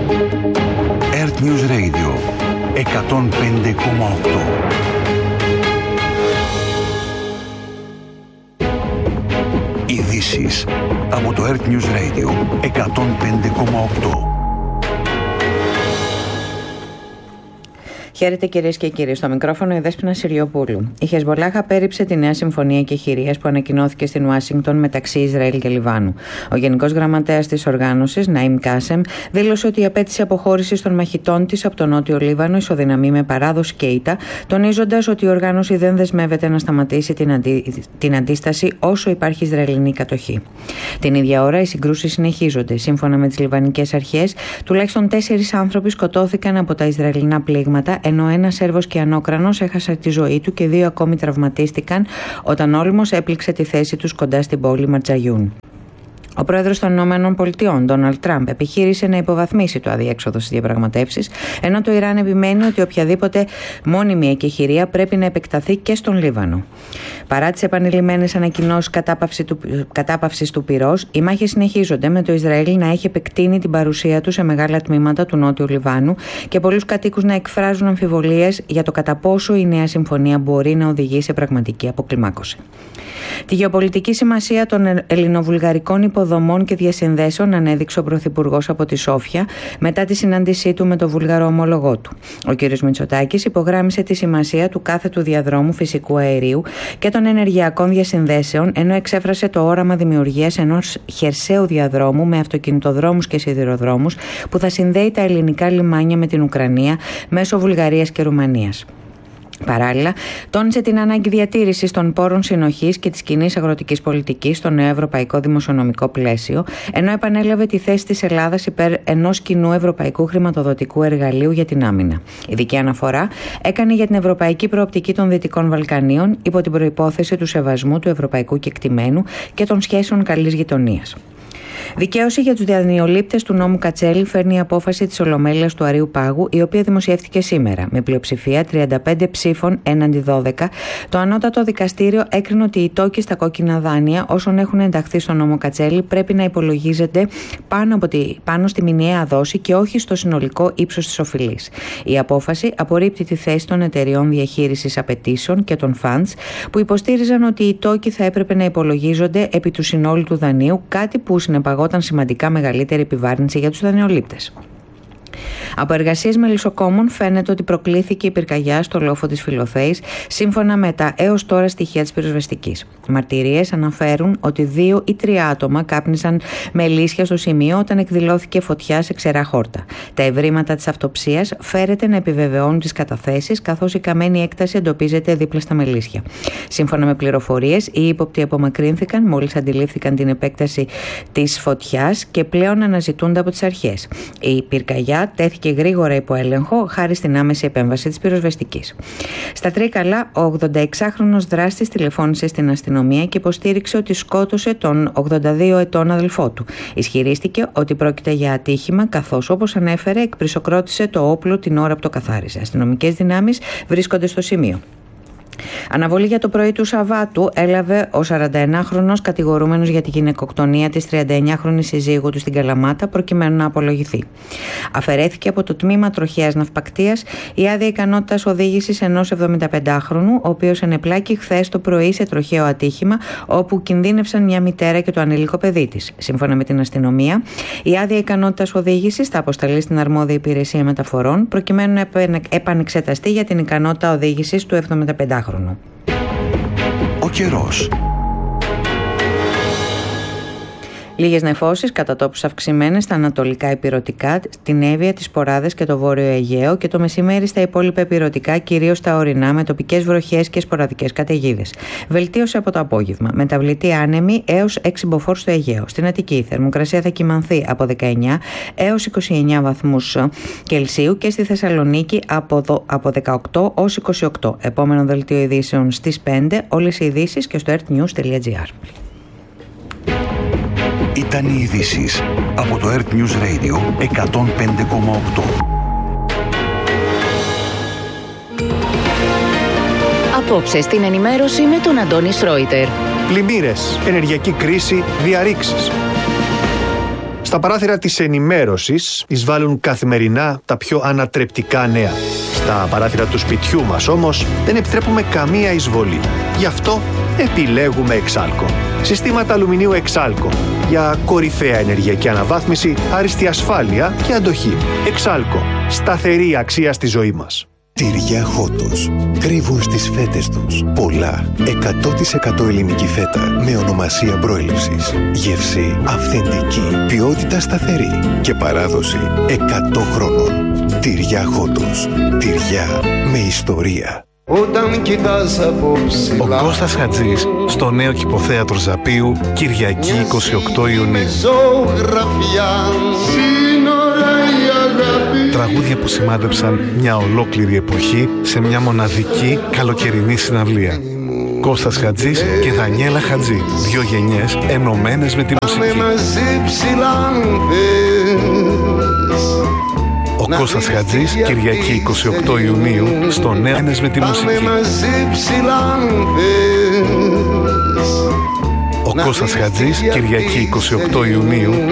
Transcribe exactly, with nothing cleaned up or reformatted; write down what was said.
Earth News Radio εκατόν πέντε κόμμα οκτώ. Ειδήσεις από το Earth News Radio εκατόν πέντε κόμμα οκτώ. Χαίρετε κυρίες και κύριοι, στο μικρόφωνο η Δέσποινα Συριοπούλου. Η Χεσμολάχ απέρριψε τη νέα συμφωνία εκεχηρίας που ανακοινώθηκε στην Ουάσιγκτον μεταξύ Ισραήλ και Λιβάνου. Ο Γενικός Γραμματέας της οργάνωσης, Ναΐμ Κάσεμ, δήλωσε ότι η απέτηση αποχώρησης των μαχητών της από τον Νότιο Λίβανο ισοδυναμεί με παράδοση και ήττα, τονίζοντας ότι η οργάνωση δεν δεσμεύεται να σταματήσει την, αντί... την αντίσταση όσο υπάρχει Ισραηλινή κατοχή. Την ίδια ώρα οι συγκρούσεις συνεχίζονται. Σύμφωνα με τις λιβανικές αρχές, τουλάχιστον τέσσερις άνθρωποι σκοτώθηκαν από τα Ισραηλινά πλήγματα, ενώ ένας Σέρβος και Ανόκρανος έχασε τη ζωή του και δύο ακόμη τραυματίστηκαν όταν όλμος έπληξε τη θέση τους κοντά στην πόλη Ματζαγιούν. Ο πρόεδρος των Ηνωμένων Πολιτειών, Ντόναλντ Τραμπ, επιχείρησε να υποβαθμίσει το αδιέξοδο στις διαπραγματεύσεις, ενώ το Ιράν επιμένει ότι οποιαδήποτε μόνιμη εκεχηρία πρέπει να επεκταθεί και στον Λίβανο. Παρά τις επανειλημμένες ανακοινώσεις κατάπαυσης του, κατάπαυσης του πυρός, οι μάχες συνεχίζονται, με το Ισραήλ να έχει επεκτείνει την παρουσία του σε μεγάλα τμήματα του Νότιου Λιβάνου και πολλούς κατοίκους να εκφράζουν αμφιβολίες για το κατά πόσο η νέα συμφωνία μπορεί να οδηγήσει σε πραγματική αποκλιμάκωση. Τη γεωπολιτική σημασία των ελληνοβουλγαρικών υποδομών και διασυνδέσεων ανέδειξε ο Πρωθυπουργός από τη Σόφια μετά τη συνάντησή του με τον Βουλγαρό ομολογό του. Ο κ. Μητσοτάκης υπογράμμισε τη σημασία του κάθετου διαδρόμου φυσικού αερίου και των ενεργειακών διασυνδέσεων, ενώ εξέφρασε το όραμα δημιουργίας ενός χερσαίου διαδρόμου με αυτοκινητοδρόμους και σιδηροδρόμους που θα συνδέει τα ελληνικά λιμάνια με την Ουκρανία μέσω Βουλγαρίας και Ρουμανίας. Παράλληλα, τόνισε την ανάγκη διατήρησης των πόρων συνοχής και της κοινής αγροτικής πολιτικής στο νέο ευρωπαϊκό δημοσιονομικό πλαίσιο, ενώ επανέλαβε τη θέση της Ελλάδας υπέρ ενός κοινού ευρωπαϊκού χρηματοδοτικού εργαλείου για την άμυνα. Ειδική αναφορά έκανε για την ευρωπαϊκή προοπτική των Δυτικών Βαλκανίων υπό την προϋπόθεση του σεβασμού του ευρωπαϊκού κεκτημένου και των σχέσεων καλής γειτονίας. Δικαίωση για τους δανειολήπτες του νόμου Κατσέλη φέρνει η απόφαση της Ολομέλειας του Αρείου Πάγου, η οποία δημοσιεύτηκε σήμερα. Με πλειοψηφία τριάντα πέντε ψήφων έναντι δώδεκα, το Ανώτατο Δικαστήριο έκρινε ότι οι τόκοι στα κόκκινα δάνεια όσων έχουν ενταχθεί στο νόμο Κατσέλη πρέπει να υπολογίζονται πάνω, από τη, πάνω στη μηνιαία δόση και όχι στο συνολικό ύψος της οφειλής. Η απόφαση απορρίπτει τη θέση των εταιριών διαχείρισης απαιτήσεων και των funds που υποστήριζαν ότι οι τόκοι θα έπρεπε να υπολογίζονται επί του συνόλου του δανείου, κάτι που συνεπαγόταν σημαντικά μεγαλύτερη επιβάρυνση για τους δανειολήπτες. Από εργασίες μελισσοκόμων φαίνεται ότι προκλήθηκε η πυρκαγιά στο λόφο της Φιλοθέης, σύμφωνα με τα έως τώρα στοιχεία της πυροσβεστικής. Μαρτυρίες αναφέρουν ότι δύο ή τρία άτομα κάπνισαν με λύσια στο σημείο όταν εκδηλώθηκε φωτιά σε ξερά χόρτα. Τα ευρήματα της αυτοψίας φέρεται να επιβεβαιώνουν τις καταθέσεις, καθώς η καμένη έκταση εντοπίζεται δίπλα στα μελίσια. Σύμφωνα με πληροφορίες, οι ύποπτοι απομακρύνθηκαν μόλις αντιλήφθηκαν την επέκταση της φωτιάς και πλέον αναζητούνται από τις αρχές. Η πυρκαγιά τέθηκε γρήγορα υπό έλεγχο χάρη στην άμεση επέμβαση της πυροσβεστικής. Στα Τρίκαλα, ο ογδονταεξάχρονος δράστης τηλεφώνησε στην αστυνομία και υποστήριξε ότι σκότωσε τον ογδόντα δύο ετών αδελφό του. Ισχυρίστηκε ότι πρόκειται για ατύχημα, καθώς, όπως ανέφερε, εκπρισοκρότησε το όπλο την ώρα που το καθάριζε. Αστυνομικές δυνάμεις βρίσκονται στο σημείο. Αναβολή για το πρωί του Σαββάτου έλαβε ο σαρανταενάχρονος κατηγορούμενος για τη γυναικοκτονία της τριανταεννιάχρονης συζύγου του στην Καλαμάτα, προκειμένου να απολογηθεί. Αφαιρέθηκε από το τμήμα τροχαίας ναυπακτίας η άδεια ικανότητας οδήγησης ενός εβδομηνταπεντάχρονου, ο οποίος ενεπλάκη χθες το πρωί σε τροχαίο ατύχημα, όπου κινδύνευσαν μια μητέρα και το ανήλικο παιδί της. Σύμφωνα με την αστυνομία, η άδεια ικανότητας οδήγησης θα αποσταλεί στην αρμόδια υπηρεσία μεταφορών, προκειμένου να επανεξεταστεί για την ικανότητα οδήγησης του εβδομηνταπεντάχρονου. Ο καιρός. Λίγες νεφώσεις κατά τόπους αυξημένες στα ανατολικά ηπειρωτικά, την Εύβοια, τις Ποράδες και το Βόρειο Αιγαίο, και το μεσημέρι στα υπόλοιπα ηπειρωτικά, κυρίως στα ορεινά, με τοπικές βροχές και σποραδικές καταιγίδες. Βελτίωση από το απόγευμα. Μεταβλητή άνεμη έως έξι μποφόρ στο Αιγαίο. Στην Αττική η θερμοκρασία θα κυμανθεί από δεκαεννιά έως είκοσι εννιά βαθμούς Κελσίου και στη Θεσσαλονίκη από, από δεκαοκτώ ως είκοσι οκτώ. Επόμενο δελτίο ειδήσεων στις πέντε. Όλες οι ειδήσεις και στο earthnews τελεία gr. Ήταν οι ειδήσεις από το Earth News Radio εκατόν πέντε κόμμα οκτώ. Απόψε στην ενημέρωση με τον Αντώνη Σρόιτερ. Πλημμύρες, ενεργειακή κρίση, διαρρήξεις. Στα παράθυρα της ενημέρωσης εισβάλλουν καθημερινά τα πιο ανατρεπτικά νέα. Στα παράθυρα του σπιτιού μας όμως δεν επιτρέπουμε καμία εισβολή. Γι' αυτό επιλέγουμε Εξάλκο. Συστήματα αλουμινίου Εξάλκο για κορυφαία ενεργειακή αναβάθμιση, άριστη ασφάλεια και αντοχή. Εξάλκο. Σταθερή αξία στη ζωή μας. Τυριά Χότος. Κρύβουν στις φέτες τους πολλά εκατό τοις εκατό ελληνική φέτα με ονομασία προέλευσης. Γεύση αυθεντική, ποιότητα σταθερή και παράδοση εκατό χρόνων. Τυριά Χότος. Τυριά με ιστορία. Όταν κοιτάς από ψηλά, ο Κώστας Χατζής στο νέο κηποθέατρο Ζαπίου, Κυριακή εικοστή ογδόη Ιουνίου. Τραγούδια που σημάδεψαν μια ολόκληρη εποχή σε μια μοναδική καλοκαιρινή συναυλία. Κώστας Χατζής και Δανιέλα Χατζή, δύο γενιές ενωμένες με τη μουσική. Ο Κώστας Χατζής, Κυριακή εικοστή ογδόη Ιουνίου, στο νέο «Ενές με τη μουσική». Ο Κώστας Χατζής, Κυριακή εικοστή ογδόη Ιουνίου,